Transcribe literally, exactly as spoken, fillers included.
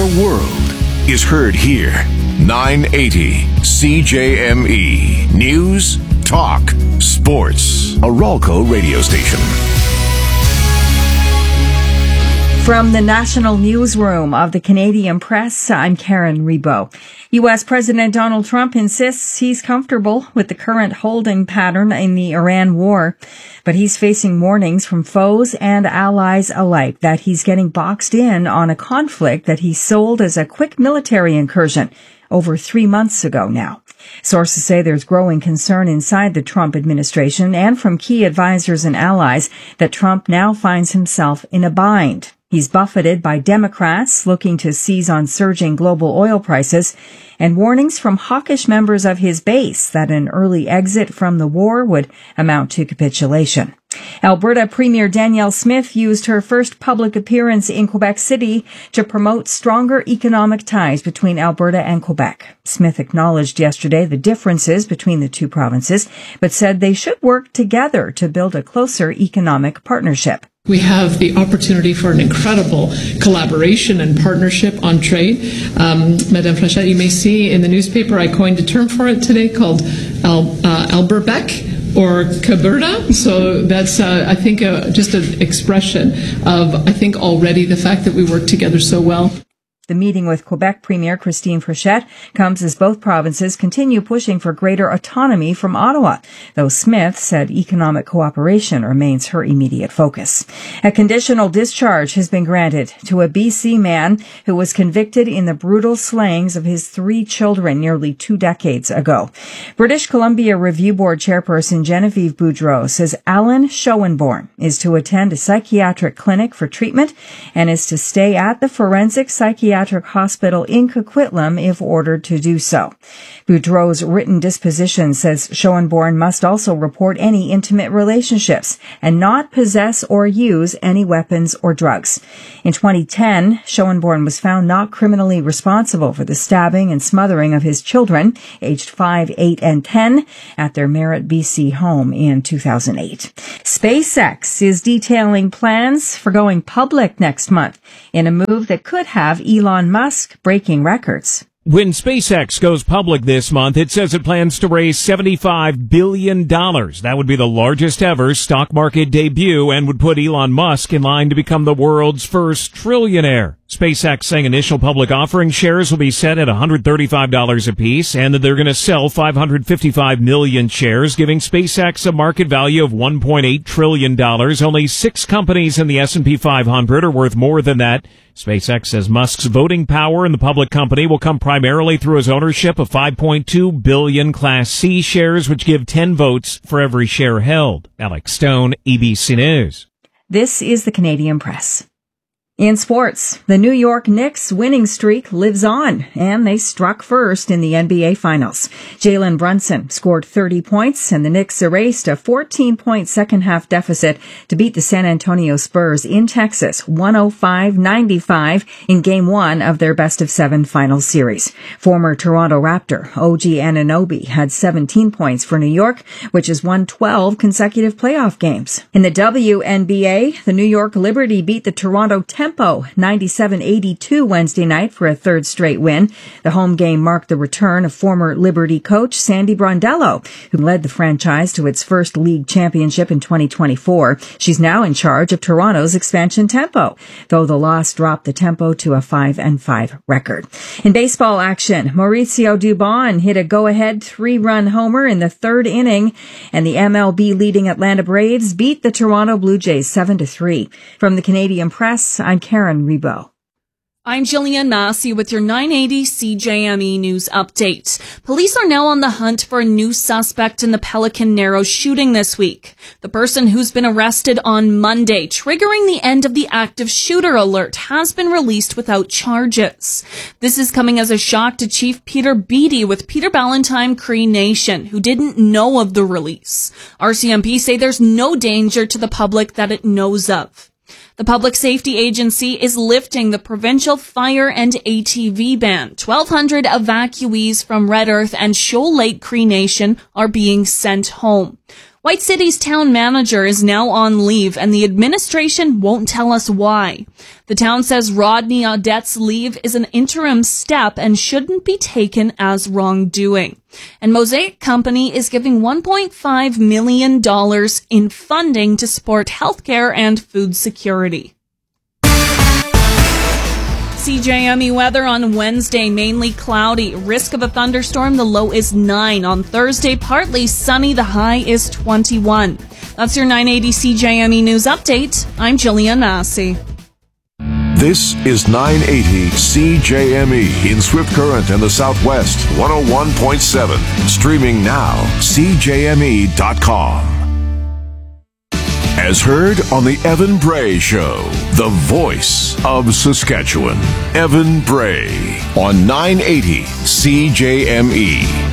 world is heard here. nine eighty C J M E. News, talk, sports. A Ralco radio station. From the National Newsroom of the Canadian Press, I'm Karen Rebo. U S. President Donald Trump insists he's comfortable with the current holding pattern in the Iran war, but he's facing warnings from foes and allies alike that he's getting boxed in on a conflict that he sold as a quick military incursion over three months ago now. Sources say there's growing concern inside the Trump administration and from key advisors and allies that Trump now finds himself in a bind. He's buffeted by Democrats looking to seize on surging global oil prices and warnings from hawkish members of his base that an early exit from the war would amount to capitulation. Alberta Premier Danielle Smith used her first public appearance in Quebec City to promote stronger economic ties between Alberta and Quebec. Smith acknowledged yesterday the differences between the two provinces, but said they should work together to build a closer economic partnership. We have the opportunity for an incredible collaboration and partnership on trade. Um, Madame Flechette, you may see in the newspaper I coined a term for it today called Al, uh, Alberbec or Caberta. So that's, uh, I think, uh, just an expression of, I think, already the fact that we work together so well. The meeting with Quebec Premier Christine Frechette comes as both provinces continue pushing for greater autonomy from Ottawa, though Smith said economic cooperation remains her immediate focus. A conditional discharge has been granted to a B C man who was convicted in the brutal slayings of his three children nearly two decades ago. British Columbia Review Board Chairperson Genevieve Boudreau says Alan Schoenborn is to attend a psychiatric clinic for treatment and is to stay at the Forensic Psychiatric Hospital in Coquitlam if ordered to do so. Boudreau's written disposition says Schoenborn must also report any intimate relationships and not possess or use any weapons or drugs. In twenty ten, Schoenborn was found not criminally responsible for the stabbing and smothering of his children, aged five, eight, and ten, at their Merritt, B C home in two thousand eight. SpaceX is detailing plans for going public next month in a move that could have Elon Musk breaking records. When SpaceX goes public this month, it says it plans to raise seventy-five billion dollars. That would be the largest ever stock market debut and would put Elon Musk in line to become the world's first trillionaire. SpaceX saying initial public offering shares will be set at one hundred thirty-five dollars apiece and that they're going to sell five hundred fifty-five million shares, giving SpaceX a market value of one point eight trillion dollars. Only six companies in the S and P five hundred are worth more than that. SpaceX says Musk's voting power in the public company will come primarily through his ownership of five point two billion Class C shares, which give ten votes for every share held. Alex Stone, A B C News. This is the Canadian Press. In sports, the New York Knicks winning streak lives on, and they struck first in the N B A Finals. Jalen Brunson scored thirty points, and the Knicks erased a fourteen-point second-half deficit to beat the San Antonio Spurs in Texas, one oh five ninety-five, in Game one of their best-of-seven Finals series. Former Toronto Raptor O G Anunoby had seventeen points for New York, which has won twelve consecutive playoff games. In the W N B A, the New York Liberty beat the Toronto Tempo ninety-seven eighty-two Wednesday night for a third straight win. The home game marked the return of former Liberty coach Sandy Brondello, who led the franchise to its first league championship in twenty twenty-four. She's now in charge of Toronto's expansion Tempo, though the loss dropped the Tempo to a five and five record. In baseball action, Mauricio Dubon hit a go-ahead three-run homer in the third inning, and the M L B leading Atlanta Braves beat the Toronto Blue Jays seven to three. From the Canadian Press, I'm Karen Rebo. I'm Jillian Massey with your nine eighty C J M E News Update. Police are now on the hunt for a new suspect in the Pelican Narrows shooting this week. The person who's been arrested on Monday, triggering the end of the active shooter alert, has been released without charges. This is coming as a shock to Chief Peter Beattie with Peter Ballantyne Cree Nation, who didn't know of the release. R C M P say there's no danger to the public that it knows of. The Public Safety Agency is lifting the provincial fire and A T V ban. twelve hundred evacuees from Red Earth and Shoal Lake Cree Nation are being sent home. White City's town manager is now on leave, and the administration won't tell us why. The town says Rodney Audette's leave is an interim step and shouldn't be taken as wrongdoing. And Mosaic Company is giving one point five million dollars in funding to support healthcare and food security. C J M E weather on Wednesday, mainly cloudy. Risk of a thunderstorm, the low is nine. On Thursday, partly sunny, the high is twenty-one. That's your nine eighty C J M E News Update. I'm Jillian Massey. This is nine eighty C J M E in Swift Current and the Southwest, one oh one point seven. Streaming now, C J M E dot com. As heard on the Evan Bray Show, the voice of Saskatchewan. Evan Bray on nine eighty C J M E.